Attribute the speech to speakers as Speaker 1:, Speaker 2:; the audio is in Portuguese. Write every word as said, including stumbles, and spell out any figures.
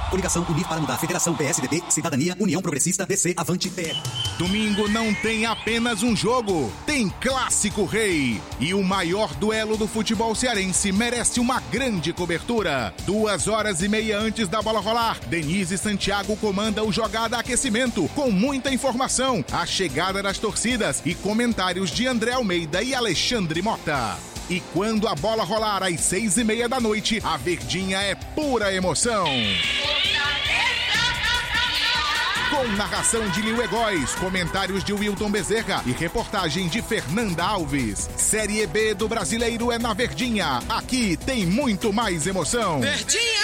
Speaker 1: Coligação Unir para Mudar. Federação P S D B, Cidadania, União Progressista, D C, Avante, P L.
Speaker 2: Domingo não tem apenas um jogo, tem Clássico Rei. E o maior duelo do futebol cearense merece uma grande cobertura. Duas horas e meia antes da bola rolar, Denise Santiago comanda o Jogada Aquecimento, com muita informação, a chegada das torcidas e comentários de André Almeida e Alexandre Mota. E quando a bola rolar às seis e meia da noite, a Verdinha é pura emoção. Com narração de Lil Egóis, comentários de Wilton Bezerra e reportagem de Fernanda Alves. Série B do Brasileiro é na Verdinha. Aqui tem muito mais emoção.
Speaker 3: Verdinha!